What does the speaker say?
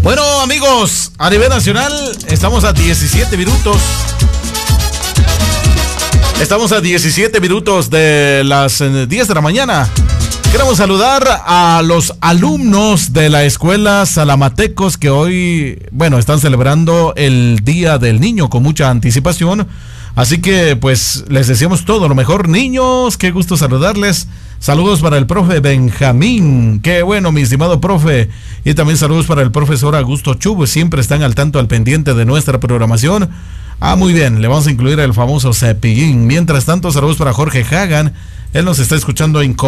Bueno, amigos, a nivel nacional estamos a 17 minutos. Estamos a 17 minutos de las 10 de la mañana. Queremos saludar a los alumnos de la escuela Salamatecos que hoy, están celebrando el Día del Niño con mucha anticipación. Así que, pues, les deseamos todo lo mejor, niños. Qué gusto saludarles. Saludos para el profe Benjamín. Qué bueno, mi estimado profe. Y también saludos para el profesor Augusto Chubo. Siempre están al tanto, al pendiente de nuestra programación. Muy bien, le vamos a incluir el famoso cepillín. Mientras tanto, saludos para Jorge Hagan. Él nos está escuchando en